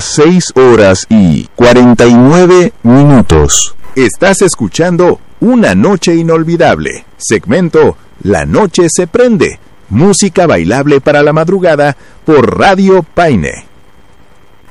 6 horas y 49 minutos. Estás escuchando Una Noche Inolvidable, segmento La Noche se Prende, música bailable para la madrugada por Radio Paine.